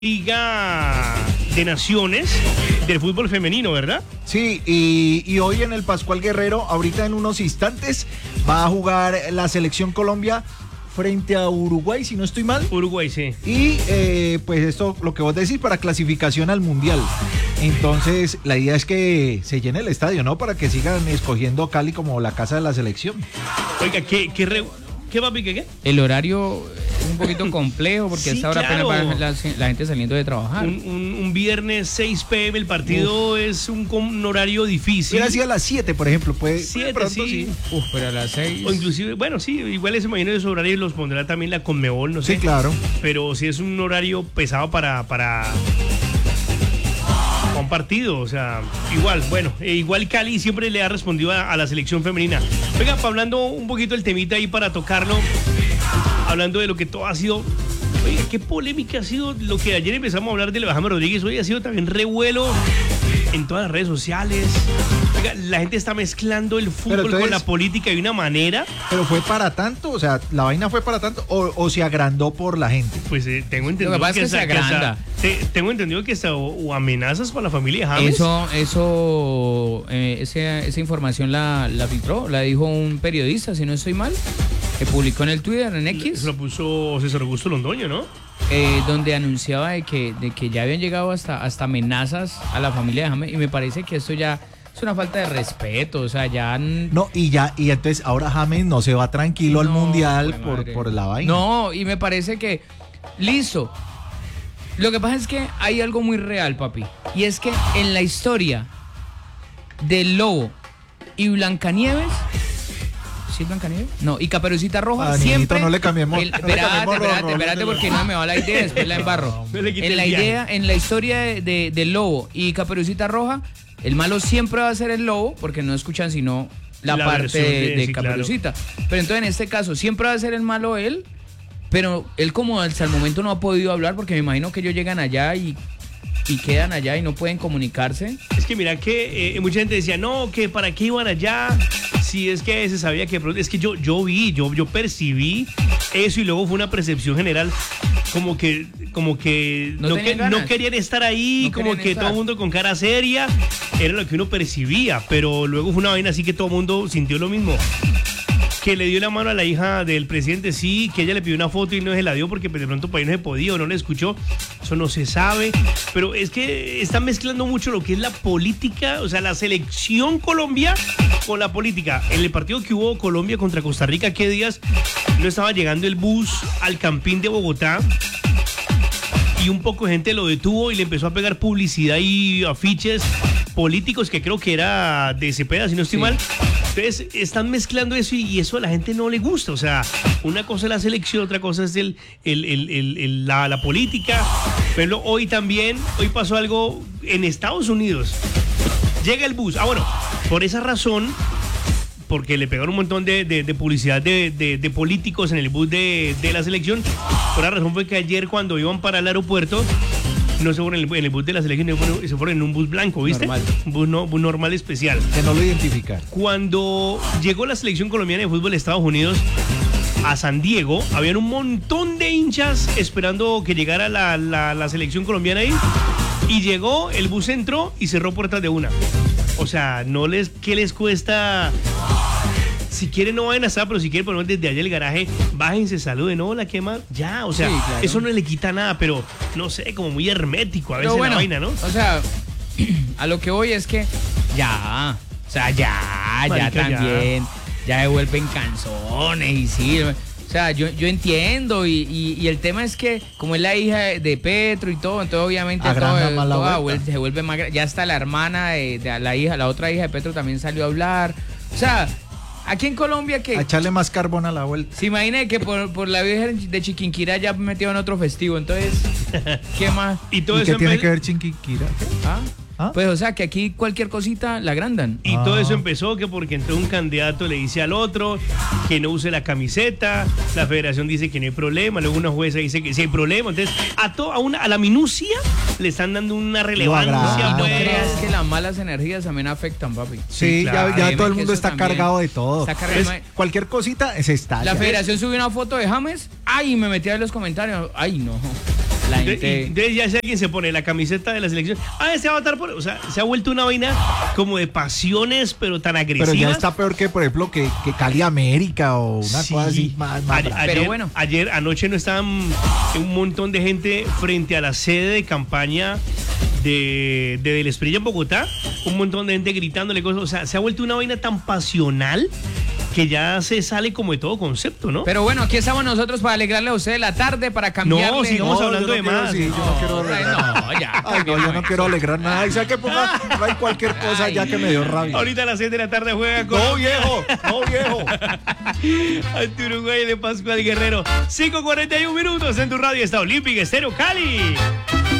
Liga de Naciones del fútbol femenino, ¿verdad? Sí, y hoy en el Pascual Guerrero, ahorita en unos instantes, va a jugar la selección Colombia frente a Uruguay, si no estoy mal. Uruguay, sí. Y pues esto, lo que vos decís, para clasificación al Mundial. Entonces, la idea es que se llene el estadio, ¿no? Para que sigan escogiendo Cali como la casa de la selección. Oiga, ¿qué papi, qué? El horario es un poquito complejo porque Sí, a esta hora claro. apenas va la gente saliendo de trabajar. Un viernes 6 p.m. el partido es un horario difícil. Era así a las 7, por ejemplo, puede 7, pronto sí. Pero a las 6. O inclusive, bueno, sí, igual ese imagino de esos horarios los pondrá también la Conmebol, no sé. Sí, claro. Pero sí es un horario pesado para un partido, o sea, igual, bueno, igual Cali siempre le ha respondido a la selección femenina. Venga, hablando un poquito del temita ahí para tocarlo, hablando de lo que todo ha sido, oiga, qué polémica ha sido lo que ayer empezamos a hablar de James Rodríguez, hoy ha sido también revuelo en todas las redes sociales. Oiga, la gente está mezclando el fútbol entonces, con la política de una manera. ¿Pero fue para tanto? O sea, ¿la vaina fue para tanto o se agrandó por la gente? Pues tengo entendido Lo que pasa es que se agranda. Tengo entendido que hasta o amenazas para la familia de James. Esa información la filtró, la dijo un periodista, si no estoy mal, que publicó en el Twitter, en X. Lo puso César Augusto Londoño, ¿no? Donde anunciaba de que ya habían llegado hasta amenazas a la familia de James, y me parece que esto ya es una falta de respeto, o sea, ya... No, y entonces ahora James no se va tranquilo al Mundial por la vaina. No, y me parece que, listo, lo que pasa es que hay algo muy real, papi, y es que en la historia del Lobo y Blancanieves... ¿Sí, Blancanieves? No, y Caperucita Roja, siempre... no le cambiemos. Espérate, porque no me va la idea, después la embarro. En la historia del Lobo y Caperucita Roja, el malo siempre va a ser el lobo, porque no escuchan sino la parte de Caperucita. Claro. Pero entonces en este caso siempre va a ser el malo él, pero él como hasta el momento no ha podido hablar, porque me imagino que ellos llegan allá y quedan allá y no pueden comunicarse. Es que mira que mucha gente decía, no, que para qué iban allá, si es que se sabía que... Es que yo percibí eso, y luego fue una percepción general como que no querían estar ahí, no como que todo el mundo con cara seria, era lo que uno percibía, pero luego fue una vaina así que todo el mundo sintió lo mismo. Que le dio la mano a la hija del presidente, sí, que ella le pidió una foto y no se la dio porque de pronto para ahí no se podía o no le escuchó, eso no se sabe, pero es que están mezclando mucho lo que es la política, o sea, la selección Colombia con la política. En el partido que hubo Colombia contra Costa Rica, ¿qué días? No estaba llegando el bus al Campín de Bogotá y un poco de gente lo detuvo y le empezó a pegar publicidad y afiches políticos, que creo que era de Cepeda, si no estoy mal. Entonces están mezclando eso y eso a la gente no le gusta. O sea, una cosa es la selección, otra cosa es la política. Pero hoy pasó algo en Estados Unidos. Llega el bus. Bueno, por esa razón, porque le pegaron un montón de publicidad de políticos en el bus de la selección. Por la razón fue que ayer, cuando iban para el aeropuerto, no se fueron en el bus de la selección, se fueron en un bus blanco, ¿viste? Normal. Un bus normal especial. Que no lo identifican. Cuando llegó la selección colombiana de fútbol de Estados Unidos a San Diego, habían un montón de hinchas esperando que llegara la selección colombiana ahí. Y llegó, el bus entró y cerró puertas de una. O sea, ¿qué les cuesta? Si quieren no vayan a estar, pero si quieren poner desde allá el garaje, bájense, saluden, hola, ¿qué más? Ya, o sea, sí, claro. Eso no le quita nada, pero no sé, como muy hermético a veces la vaina, ¿no? O sea, a lo que voy es que ya también, ya devuelven canzones y sí. O sea, yo entiendo y el tema es que como es la hija de Petro y todo, entonces obviamente se vuelve más. Ya está la hermana de la otra hija de Petro también salió a hablar. O sea, aquí en Colombia que... A echarle más carbón a la vuelta. Se imagina que por la Virgen de Chiquinquirá ya metieron otro festivo, entonces, ¿qué más? ¿Y todo eso qué tiene que ver Chiquinquirá? Pues o sea que aquí cualquier cosita la agrandan. Y todo eso empezó que porque entonces un candidato le dice al otro que no use la camiseta, la federación dice que no hay problema, luego una jueza dice que sí hay problema, entonces a la minucia le están dando una relevancia. No creas que las malas energías también afectan, papi. Sí, claro. ya todo el mundo está cargado de todo. Cualquier cosita se está. La federación subió una foto de James, ay, me metí a ver los comentarios, ay no. la gente... Entonces ya si alguien se pone la camiseta de la selección, se va a votar por... O sea, se ha vuelto una vaina como de pasiones, pero tan agresivas. Pero ya está peor que, por ejemplo, que Cali América o una cosa así más pero bueno. Anoche no estaban un montón de gente frente a la sede de campaña del Espriella en Bogotá, un montón de gente gritándole cosas, o sea, se ha vuelto una vaina tan pasional que ya se sale como de todo concepto, ¿no? Pero bueno, aquí estamos nosotros para alegrarle a usted la tarde, para cambiarle. No, sigamos hablando de más. Yo no quiero alegrar. Yo no quiero alegrar nada. Y sea que ponga cualquier cosa ya que me dio rabia. Ahorita a las 6 de la tarde juega con... No, viejo. Ante Uruguay de Pascual Guerrero. 5:41 en tu radio está Olímpica Estéreo Cali.